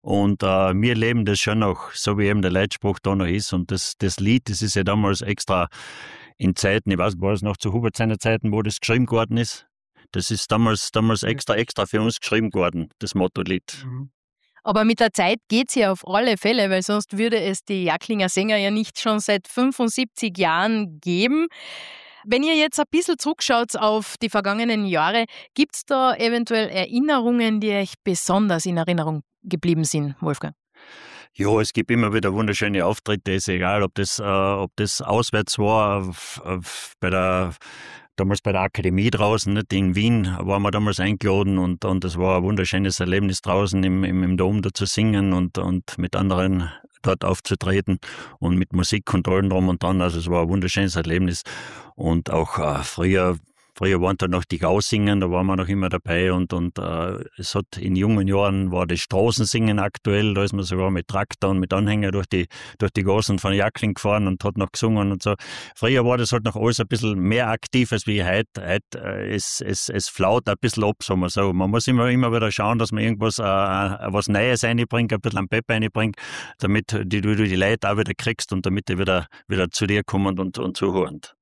Und wir leben das schon noch, so wie eben der Leitspruch da noch ist. Und das Lied, das ist ja damals extra in Zeiten, ich weiß nicht, war es noch zu Hubert seiner Zeiten, wo das geschrieben worden ist. Das ist damals extra für uns geschrieben worden, das Motto-Lied. Aber mit der Zeit geht's ja auf alle Fälle, weil sonst würde es die Jacklinger Sänger ja nicht schon seit 75 Jahren geben. Wenn ihr jetzt ein bisschen zurückschaut auf die vergangenen Jahre, gibt's da eventuell Erinnerungen, die euch besonders in Erinnerung geblieben sind, Wolfgang? Ja, es gibt immer wieder wunderschöne Auftritte, ist egal, ob das auswärts war, damals bei der Akademie draußen, nicht? In Wien waren wir damals eingeladen und das war ein wunderschönes Erlebnis draußen im Dom da zu singen und mit anderen dort aufzutreten und mit Musik und allem drum und dran. Also es war ein wunderschönes Erlebnis. Und auch früher waren da noch die Gausingen, da waren wir noch immer dabei und es hat in jungen Jahren war das Straßensingen aktuell, da ist man sogar mit Traktor und mit Anhänger durch die Gassen von Jackling gefahren und hat noch gesungen und so. Früher war das halt noch alles ein bisschen mehr aktiv als wie heute. Es flaut ein bisschen ab, sagen wir so. Man muss immer wieder schauen, dass man irgendwas was Neues reinbringt, ein bisschen am Pep reinbringt, damit du die Leute auch wieder kriegst und damit die wieder zu dir kommen und zuhören.